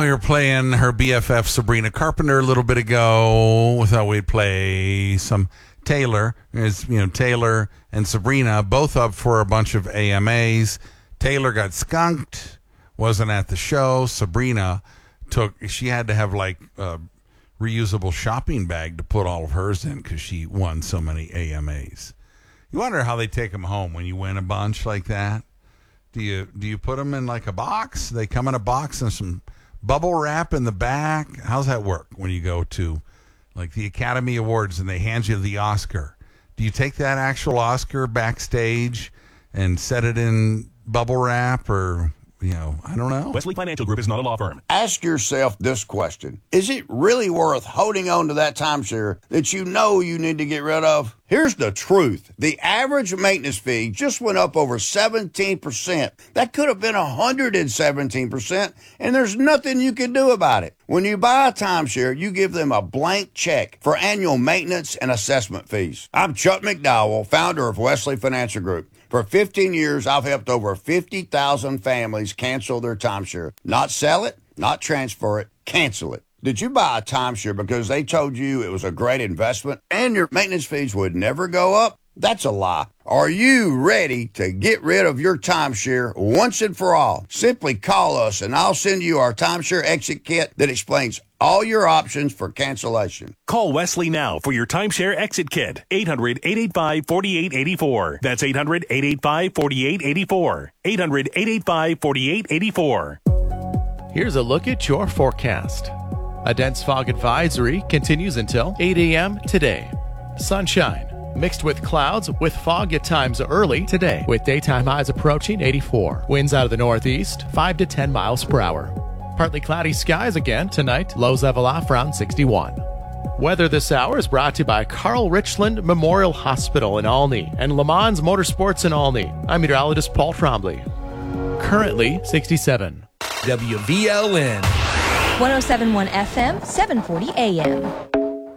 we were playing her BFF Sabrina Carpenter a little bit ago. We thought we'd play some Taylor. Taylor and Sabrina both up for a bunch of AMAs. Taylor got skunked, wasn't at the show. Sabrina she had to have like a reusable shopping bag to put all of hers in because she won so many AMAs. You wonder how they take them home when you win a bunch like that. Do you put them in like a box? They come in a box and some bubble wrap in the back. How's that work when you go to like the Academy Awards and they hand you the Oscar? Do you take that actual Oscar backstage and set it in bubble wrap, or I don't know. Wesley Financial Group is not a law firm. Ask yourself this question. Is it really worth holding on to that timeshare that you know you need to get rid of? Here's the truth. The average maintenance fee just went up over 17%. That could have been 117%, and there's nothing you can do about it. When you buy a timeshare, you give them a blank check for annual maintenance and assessment fees. I'm Chuck McDowell, founder of Wesley Financial Group. For 15 years, I've helped over 50,000 families cancel their timeshare. Not sell it, not transfer it, cancel it. Did you buy a timeshare because they told you it was a great investment and your maintenance fees would never go up? That's a lie. Are you ready to get rid of your timeshare once and for all? Simply call us and I'll send you our timeshare exit kit that explains all your options for cancellation. Call Wesley now for your timeshare exit kit. 800-885-4884. That's 800-885-4884. 800-885-4884. Here's a look at your forecast. A dense fog advisory continues until 8 a.m. today. Sunshine mixed with clouds with fog at times early today, with daytime highs approaching 84. Winds out of the northeast, 5 to 10 miles per hour. Partly cloudy skies again tonight, lows level off around 61. Weather this hour is brought to you by Carl Richland Memorial Hospital in Olney and Le Mans Motorsports in Olney. I'm meteorologist Paul Trombley. Currently 67. WVLN 107.1 FM, 740 AM.